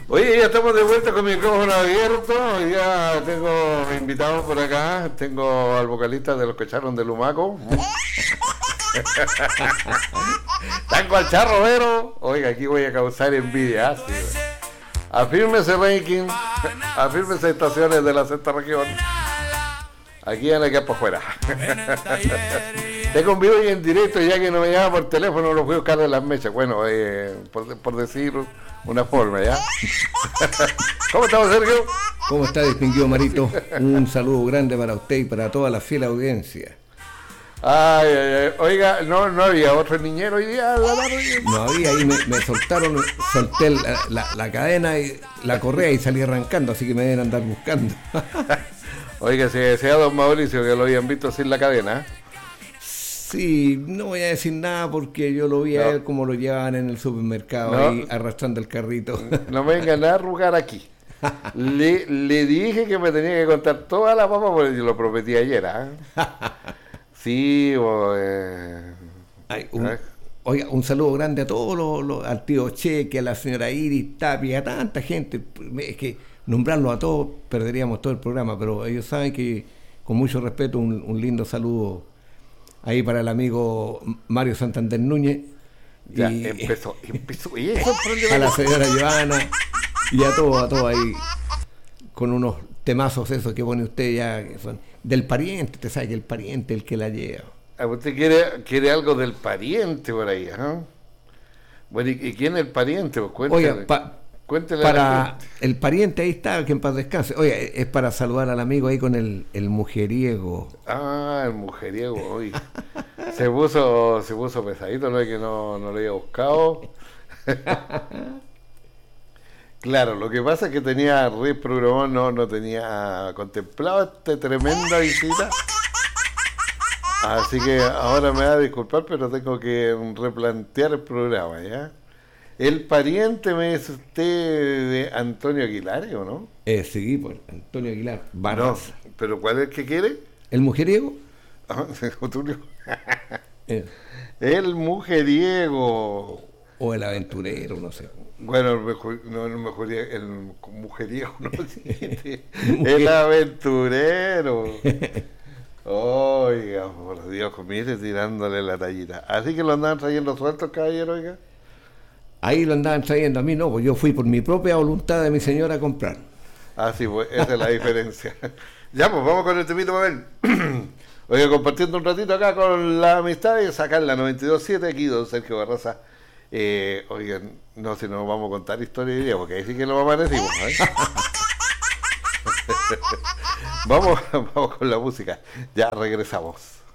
Oye, ya estamos de vuelta con mi micrófono abierto. Ya tengo invitados por acá. Tengo al vocalista de Los que echaron de Lumaco. Tengo al Charro Vero. Oiga, aquí voy a causar envidia. Sí. Afírmese ranking. Afírmese estaciones de la sexta región. Aquí en la que para afuera. Tengo un video en directo, ya que no me llama por teléfono, lo fui a buscar de las mechas. Bueno, por decir una forma, ¿ya? ¿Cómo estamos, Sergio? ¿Cómo está, distinguido Marito? Un saludo grande para usted y para toda la fiel audiencia. Ay, ay, ay. Oiga, no había otro niñero hoy día. No había, ahí me soltaron, solté la cadena y la correa y salí arrancando, así que me deben andar buscando. Oiga, si decía don Mauricio que lo habían visto sin la cadena. Sí, no voy a decir nada porque yo lo vi a él como lo llevaban en el supermercado, ahí arrastrando el carrito. No me vengan a arrugar aquí. Le dije que me tenía que contar toda la papa porque yo lo prometí ayer. Sí, oiga, un saludo grande a todos al tío Cheque, a la señora Iris Tapia, a tanta gente. Es que nombrarlos a todos perderíamos todo el programa, pero ellos saben que con mucho respeto un lindo saludo ahí para el amigo Mario Santander Núñez. Ya y empezó. ¿Y eso a la señora Joana y a todos ahí con unos temazos esos que pone usted ya, que son del pariente. Usted sabe que el pariente es el que la lleva. Usted quiere algo del pariente por ahí, ¿no? Bueno, ¿y quién es el pariente? Pues cuéntale. Oiga, cuéntele para el pariente ahí está, que en paz descanse. Oye, es para saludar al amigo ahí con el mujeriego. Ah, el mujeriego, hoy se puso pesadito, no es que no lo había buscado. Claro, lo que pasa es que tenía reprogramado, no tenía contemplado esta tremenda visita. Así que ahora me va a disculpar, pero tengo que replantear el programa, ¿ya? El pariente, me dice usted, de Antonio Aguilar, ¿o no? Sí, pues, Antonio Aguilar Barraza. No, ¿pero cuál es el que quiere? ¿El mujeriego? Tulio. El mujeriego. O el aventurero, no sé. Bueno, el mujeriego, no el aventurero. Oiga, por Dios, mire, tirándole la tallita. Así que lo andaban trayendo suelto, caballero, oiga. Ahí lo andaban trayendo, a mí no, pues yo fui por mi propia voluntad de mi señora a comprar. Ah, sí, pues esa es la diferencia. Ya, pues vamos con el temito, Mabel. Oiga, compartiendo un ratito acá con la amistad y sacar la 92.7 aquí, don Sergio Barraza. Oigan, no sé, nos vamos a contar historia hoy día, porque ahí sí que lo amanecimos, ¿eh? Vamos con la música. Ya regresamos.